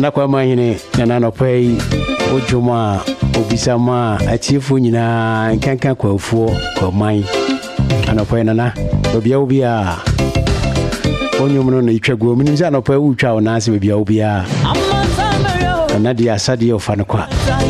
na kwa manyene na no pai ojuma obisama atifu nyina kankan kwafuo kwa man ana pai na bia obia onyum no itwago minim se ana pai utwa ona se bia obia na dia asade ofa no kwa